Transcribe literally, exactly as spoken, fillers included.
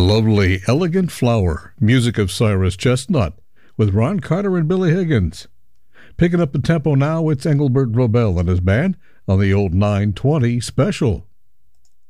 lovely Elegant Flower, music of Cyrus Chestnut, with Ron Carter and Billy Higgins. Picking up the tempo now, it's Engelbert Robel and his band on the old nine twenty special.